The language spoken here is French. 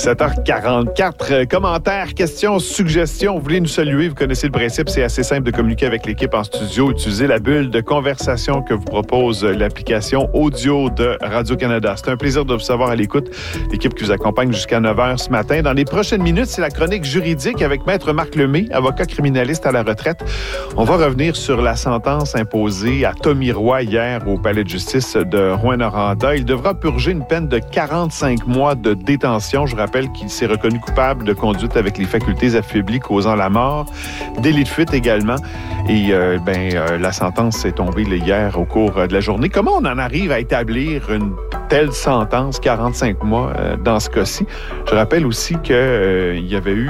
17h44. Commentaires, questions, suggestions. Vous voulez nous saluer, vous connaissez le principe. C'est assez simple de communiquer avec l'équipe en studio. Utilisez la bulle de conversation que vous propose l'application audio de Radio-Canada. C'est un plaisir de vous savoir à l'écoute. L'équipe qui vous accompagne jusqu'à 9h ce matin. Dans les prochaines minutes, c'est la chronique juridique avec Maître Marc Lemay, avocat criminaliste à la retraite. On va revenir sur la sentence imposée à Tommy Roy hier au palais de justice de Rouyn-Noranda. Il devra purger une peine de 45 mois de détention. Je rappelle qu'il s'est reconnu coupable de conduite avec les facultés affaiblies causant la mort, délit de fuite également. Et la sentence est tombée hier au cours de la journée. Comment on en arrive à établir une telle sentence, 45 mois, dans ce cas-ci? Je rappelle aussi qu'il y avait eu